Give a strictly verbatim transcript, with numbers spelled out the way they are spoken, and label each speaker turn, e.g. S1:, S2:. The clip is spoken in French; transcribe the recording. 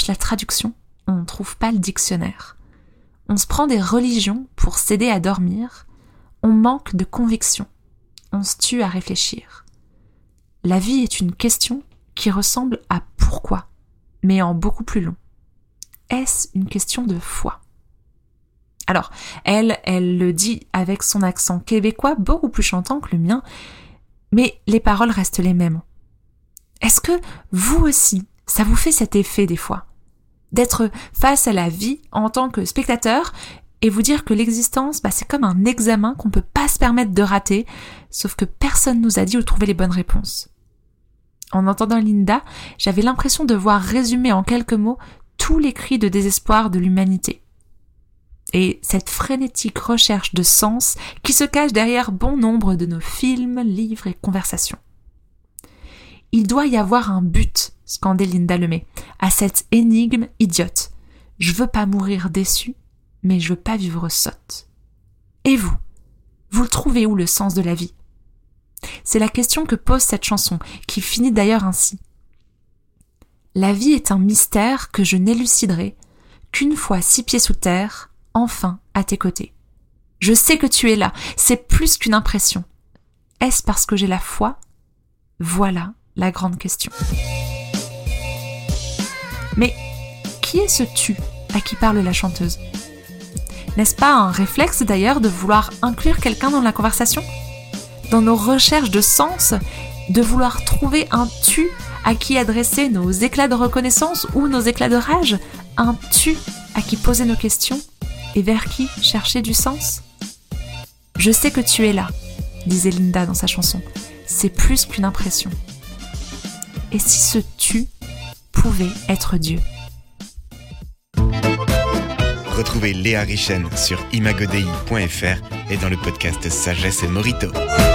S1: cherche la traduction, on ne trouve pas le dictionnaire. On se prend des religions pour s'aider à dormir, on manque de conviction, on se tue à réfléchir. La vie est une question qui ressemble à pourquoi, mais en beaucoup plus long. Est-ce une question de foi ? Alors, elle, elle le dit avec son accent québécois beaucoup plus chantant que le mien, mais les paroles restent les mêmes. Est-ce que vous aussi, ça vous fait cet effet des fois ? D'être face à la vie en tant que spectateur et vous dire que l'existence, bah, c'est comme un examen qu'on peut pas se permettre de rater, sauf que personne nous a dit où trouver les bonnes réponses. En entendant Linda, j'avais l'impression de voir résumer en quelques mots tous les cris de désespoir de l'humanité. Et cette frénétique recherche de sens qui se cache derrière bon nombre de nos films, livres et conversations. Il doit y avoir un but, scandait Linda Lemay, à cette énigme idiote. Je veux pas mourir déçu, mais je veux pas vivre sotte. Et vous ? Vous le trouvez où le sens de la vie ? C'est la question que pose cette chanson, qui finit d'ailleurs ainsi. La vie est un mystère que je n'éluciderai qu'une fois six pieds sous terre, enfin à tes côtés. Je sais que tu es là, c'est plus qu'une impression. Est-ce parce que j'ai la foi ? Voilà la grande question. Mais qui est ce tu à qui parle la chanteuse ? N'est-ce pas un réflexe d'ailleurs de vouloir inclure quelqu'un dans la conversation ? Dans nos recherches de sens, de vouloir trouver un tu à qui adresser nos éclats de reconnaissance ou nos éclats de rage, un tu à qui poser nos questions et vers qui chercher du sens ? Je sais que tu es là, disait Linda dans sa chanson. C'est plus qu'une impression. Et si ce tu pouvait être Dieu ?
S2: Retrouvez Léa Richen sur imagodei point f r et dans le podcast Sagesse et Morito.